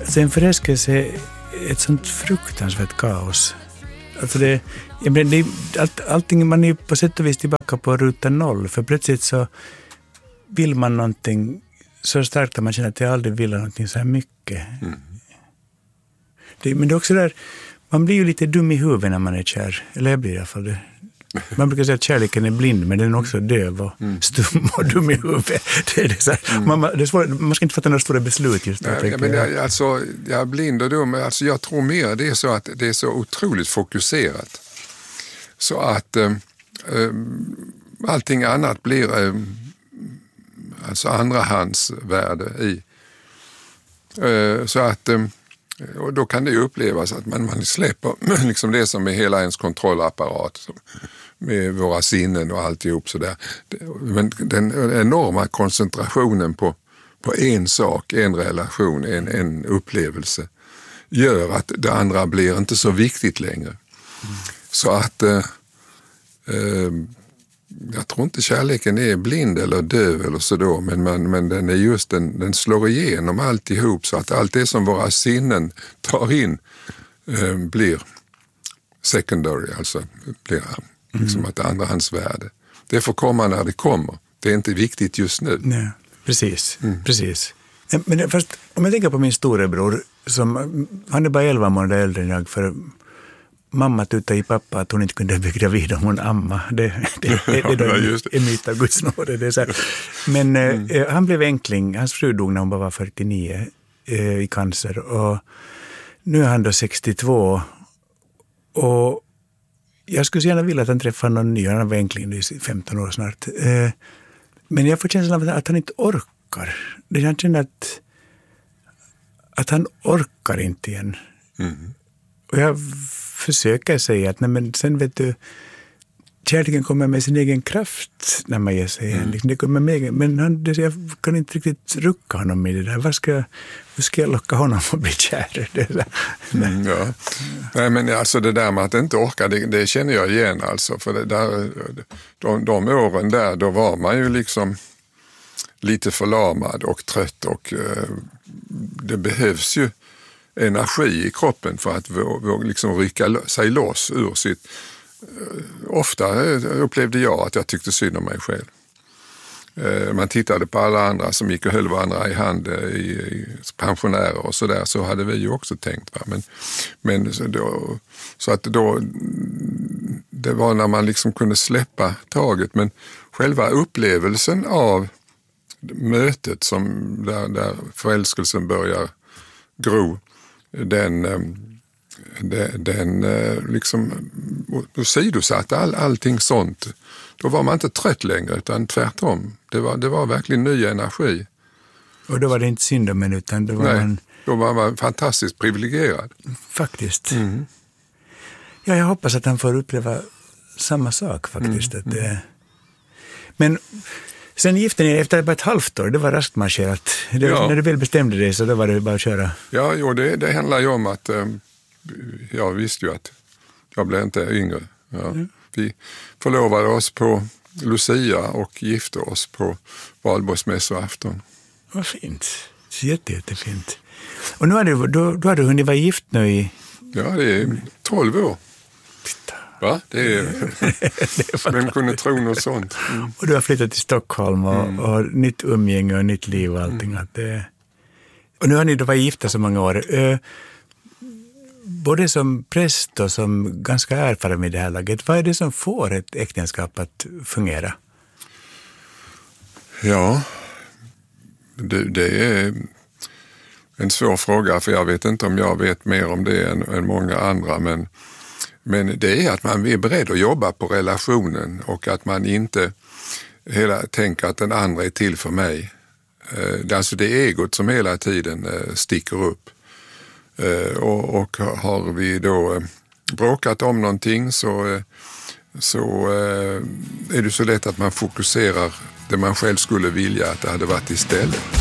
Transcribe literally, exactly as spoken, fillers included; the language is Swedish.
Alltså en förälskelse är ett sånt fruktansvärt kaos. Alltså det, jag menar, det, allt, allting, man är på sätt och vis tillbaka på ruta noll. För plötsligt så vill man någonting så starkt att man känner att jag aldrig vill någonting så här mycket. Mm. Det, men det är också där, man blir ju lite dum i huvudet när man är kär. Eller jag blir i alla fall det. Man brukar säga att kärleken är blind, men den är också döv och mm. stum och dum i huvudet. Det är det så här. Mm. Man, det är svår, man ska inte fatta några stora beslut just då. Nej, men jag, alltså, jag är blind och dum. Alltså, jag tror mer det är så att det är så otroligt fokuserat. Så att äh, äh, allting annat blir äh, alltså andrahandsvärde i. Äh, så att äh, och då kan det ju upplevas att man, man släpper liksom det som är hela ens kontrollapparat med våra sinnen och alltihop sådär. Men den enorma koncentrationen på, på en sak, en relation, en, en upplevelse gör att det andra blir inte så viktigt längre. Mm. Så att eh, eh, jag tror inte kärleken är blind eller döv eller så då, men, man, men den är just den, den slår igenom alltihop så att allt det som våra sinnen tar in eh, blir secondary, alltså blir liksom mm. ett andrahandsvärde. Det får komma när det kommer. Det är inte viktigt just nu. Nej, precis, mm. precis. Men först, om jag tänker på min storebror, som, han är bara elva månader äldre än jag, för mamma tutade i pappa att hon inte kunde bli gravid om hon amma. Det, det, det, det, det, det är en myt av Guds nåde. Det är så här. Men mm. eh, han blev enkling. Hans fru dog när hon bara var fyrtionio eh, i cancer. Och nu är han då sextiotvå. Och jag skulle gärna vilja att han träffar någon ny. Han var enkling i femton år snart. Eh, men jag får känslan av att han inte orkar. Jag känner att, att han orkar inte igen. Mm. Och jag försöker säga att nej, men sen vet du, kärleken kommer med sin egen kraft när man ger sig mm. liksom, det kommer med, men han, det, jag kan inte riktigt rucka honom i det där. Vad ska, hur ska jag locka honom att bli kär? Det där. Mm, ja. Nej, men alltså det där med att inte orka, det, det känner jag igen alltså. För det där, de, de åren där, då var man ju liksom lite förlamad och trött och eh, det behövs ju energi i kroppen för att våga liksom rycka sig loss ur sitt. Ofta upplevde jag att jag tyckte synd om mig själv. Man tittade på alla andra som gick och höll varandra i hand, i pensionärer och sådär, så hade vi ju också tänkt. Va? Men, men så, då, så att då, det var när man liksom kunde släppa taget, men själva upplevelsen av mötet som där, där förälskelsen börjar gro, den, den, den liksom åsidosatte all, allting sånt. Då var man inte trött längre, utan tvärtom. Det var, det var verkligen ny energi. Och då var det inte synd om en, utan det var Nej, man... då var man fantastiskt privilegierad. Faktiskt. Mm. Ja, jag hoppas att han får uppleva samma sak faktiskt. Mm. Att det... Men... Sen gifte ni efter bara ett halvt år, det var raskt marscherat. Det, ja. När du väl bestämde dig så då var det bara att köra. Ja, jo, det, det handlar ju om att eh, jag visste ju att jag blev inte yngre. Ja. Mm. Vi förlovade oss på Lucia och gifte oss på valborgsmässoafton. Vad fint. Jätte, jättefint. Och nu har du, då, då har du hunnit vara gift nu i... Ja, det är tolv år. Va? Det är... det är vem kunde tro något sånt? Mm. Och du har flyttat till Stockholm och, mm. och nytt umgänge och nytt liv och allting. Mm. Att det... Och nu har ni då varit gifta så många år. Eh, både som präst och som ganska erfaren med det här laget, vad är det som får ett äktenskap att fungera? Ja, det, det är en svår fråga, för jag vet inte om jag vet mer om det än, än många andra, men Men det är att man är beredd att jobba på relationen och att man inte hela tänker att den andra är till för mig. Det är alltså det egot som hela tiden sticker upp. Och, och har vi då bråkat om någonting så, så är det så lätt att man fokuserar det man själv skulle vilja att det hade varit istället.